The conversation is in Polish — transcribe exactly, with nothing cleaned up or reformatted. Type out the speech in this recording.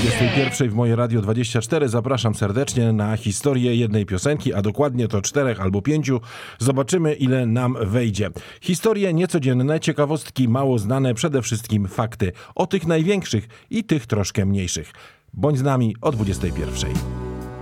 dwudziestej pierwszej w Moje Radio dwadzieścia cztery zapraszam serdecznie na historię jednej piosenki, a dokładnie to czterech albo pięciu. Zobaczymy, ile nam wejdzie. Historie niecodzienne, ciekawostki mało znane, przede wszystkim fakty o tych największych i tych troszkę mniejszych. Bądź z nami o dwudziestej pierwszej.